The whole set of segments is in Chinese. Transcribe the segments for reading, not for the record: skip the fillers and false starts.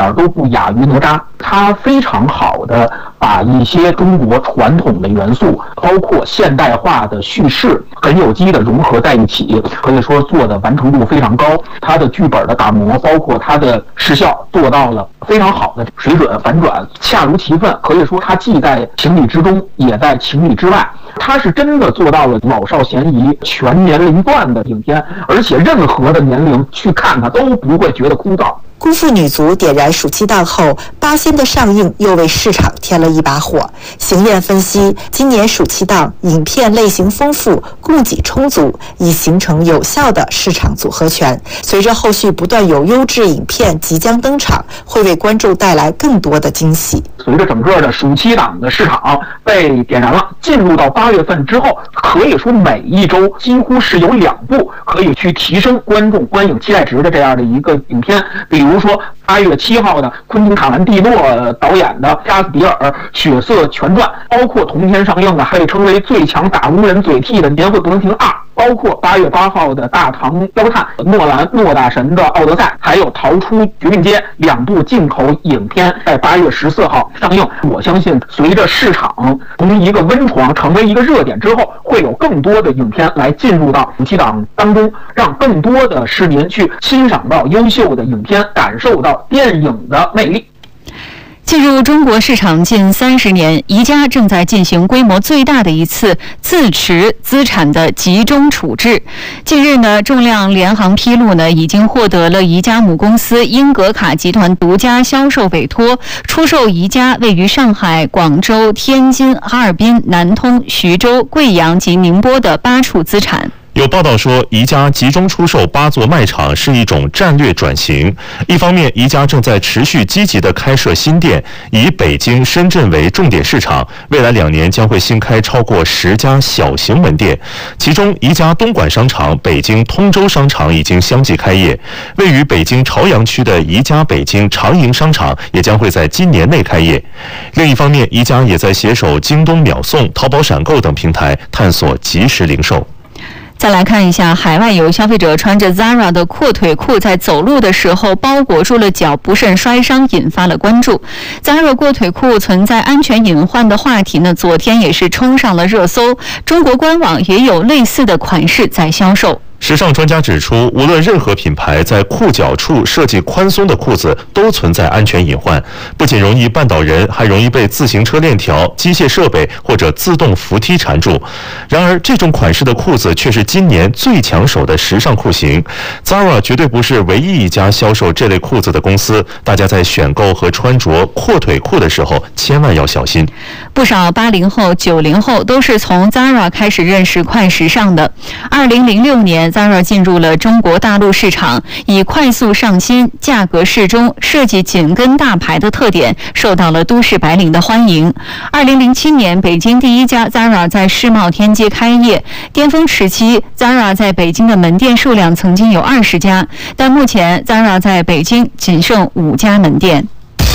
点都不亚于哪吒。它非常好的把一些中国传统的元素，包括现代化的叙事，很有机的融合在一起，可以说做的完成度非常高。它的剧本的打磨，包括它的视效，做到了非常好的水准，反转恰如其分。可以说它既在情理之中，也在情理之外。它是真的做到了老少咸宜、全年龄段的影片，而且任何的年龄去看它都不会觉得枯燥。 功夫女足点燃暑期档后，八仙的上映又为市场添了一把火。邢燕分析，今年暑期档影片类型丰富，供给充足，已形成有效的市场组合拳。随着后续不断有优质影片即将登场，会为观众带来更多的惊喜。 随着整个的暑期档的市场被点燃了，进入到8月份之后，可以说每一周几乎是有2部可以去提升观众观影期待值的这样的一个影片，比如说8月7号的昆汀·塔兰蒂诺导演的《加斯比尔：血色全传》，包括同天上映的还被称为最强打工人嘴替的《年会不能停2》，包括8月8号的《大唐标探》诺兰诺大神的《奥德赛》，还有《逃出绝命街》2部进口影片在8月14号上映。我相信随着市场从一个温床成为一个热点之后，会有更多的影片来进入到暑期档当中，让更多的市民去欣赏到优秀的影片，感受到电影的魅力。 进入中国市场近30年，宜家正在进行规模最大的一次自持资产的集中处置。近日呢，重量联行披露呢，已经获得了宜家母公司英格卡集团独家销售委托，出售宜家位于上海、广州、天津、哈尔滨、南通、徐州、贵阳及宁波的8处资产。 有报道说，宜家集中出售8座卖场是一种战略转型。一方面，宜家正在持续积极地开设新店，以北京、深圳为重点市场，未来2年将会新开超过10家小型门店。其中，宜家东莞商场、北京通州商场已经相继开业，位于北京朝阳区的宜家北京长营商场也将会在今年内开业。另一方面，宜家也在携手京东秒送、淘宝闪购等平台探索即时零售。 再来看一下，海外有消费者穿着 Zara 的阔腿裤在走路的时候包裹住了脚，不慎摔伤，引发了关注。Zara 过腿裤存在安全隐患的话题呢，昨天也是冲上了热搜。中国官网也有类似的款式在销售。 时尚专家指出，无论任何品牌在裤脚处设计宽松的裤子都存在安全隐患，不仅容易绊倒人，还容易被自行车链条、机械设备或者自动扶梯缠住。然而，这种款式的裤子却是今年最抢手的时尚裤型。Zara 绝对不是唯一一家销售这类裤子的公司，大家在选购和穿着阔腿裤的时候千万要小心。 不少80后、90后都是从 Zara 开始认识快时尚的。2006年，Zara 进入了中国大陆市场，以快速上新、价格适中、设计紧跟大牌的特点，受到了都市白领的欢迎。2007年，北京第一家 Zara 在世贸天阶开业，巅峰时期 Zara 在北京的门店数量曾经有20家，但目前 Zara 在北京仅剩5家门店。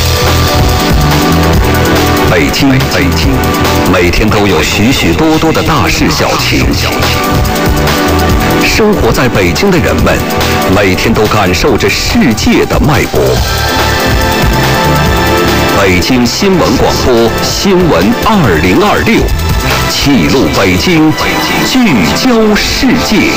北京，每天都有许许多多的大事小情。生活在北京的人们，每天都感受着世界的脉搏。北京新闻广播新闻2026，记录北京，聚焦世界。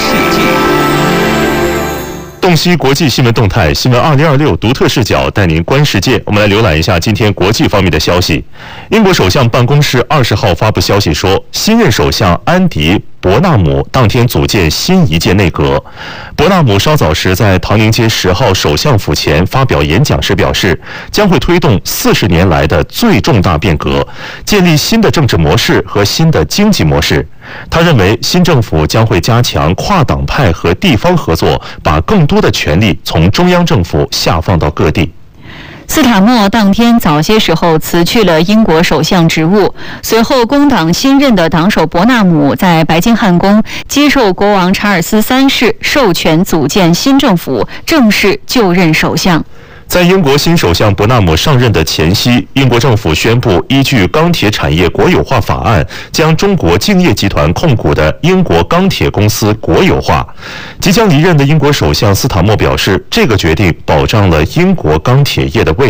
洞悉国际新闻动态，新闻2026独特视角带您观世界。我们来浏览一下今天国际方面的消息。英国首相办公室20号发布消息说，新任首相安迪·伯纳姆当天组建新一届内阁。伯纳姆稍早时在唐宁街10号首相府前发表演讲时表示，将会推动40年来的最重大变革，建立新的政治模式和新的经济模式。他认为，新政府将会加强跨党派和地方合作，把更多的权力从中央政府下放到各地。 斯塔默当天早些时候辞去了英国首相职务，随后工党新任的党首伯纳姆在白金汉宫接受国王查尔斯3世授权组建新政府，正式就任首相。 在英国新首相伯纳姆上任的前夕，英国政府宣布依据钢铁产业国有化法案，将中国敬业集团控股的英国钢铁公司国有化。即将离任的英国首相斯塔默表示，这个决定保障了英国钢铁业的未来。